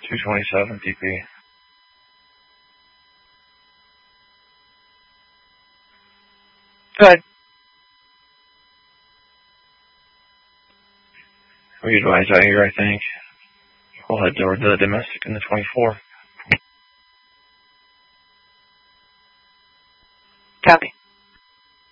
227 PP. Good. We advise out here, I think. We'll head toward the domestic in the 24. Copy.